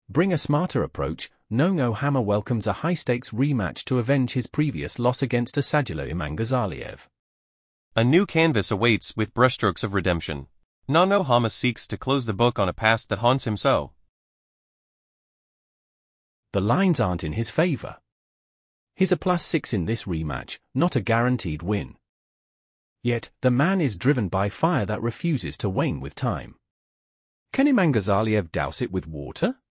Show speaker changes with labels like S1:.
S1: bring a smarter approach, Nono Hammer welcomes a high-stakes rematch to avenge his previous loss against Asadullah Imangazaliev.
S2: A new canvas awaits with brushstrokes of redemption. Nono Hammer seeks to close the book on a past that haunts him so.
S1: The lines aren't in his favor. He's a +6 in this rematch, not a guaranteed win. Yet, the man is driven by fire that refuses to wane with time. Can Imangazaliev douse it with water?